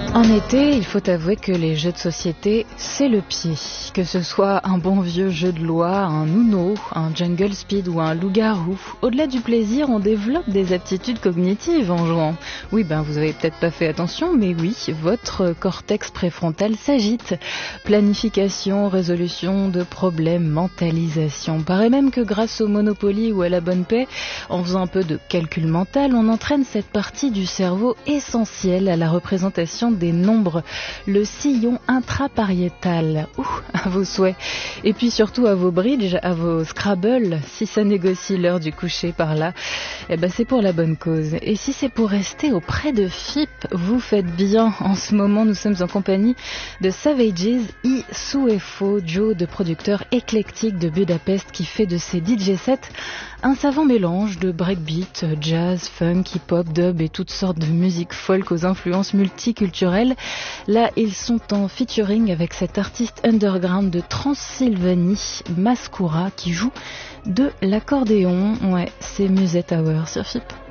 En été, il faut avouer que les jeux de société, c'est le pied. Que ce soit un bon vieux jeu de loi, un Uno, un Jungle Speed ou un loup-garou, au-delà du plaisir, on développe des aptitudes cognitives en jouant. Oui, vous avez peut-être pas fait attention, mais oui, votre cortex préfrontal s'agite. Planification, résolution de problèmes, mentalisation. Paraît même que grâce au Monopoly ou à la bonne paix, en faisant un peu de calcul mental, on entraîne cette partie du cerveau essentielle à la représentation des nombres, le sillon intrapariétal. À vos souhaits. Et puis surtout à vos bridge, à vos Scrabble, si ça négocie l'heure du coucher par là, c'est pour la bonne cause. Et si c'est pour rester auprès de FIP, vous faites bien. En ce moment, nous sommes en compagnie de Savages I Suefo, duo de producteurs éclectiques de Budapest qui fait de ses DJ sets un savant mélange de breakbeat, jazz, funk, hip-hop, dub et toutes sortes de musique folk aux influences multiculturelles. Là, ils sont en featuring avec cet artiste underground de Transylvanie, Mascoura, qui joue de l'accordéon. Ouais, c'est Musette Hour sur FIP.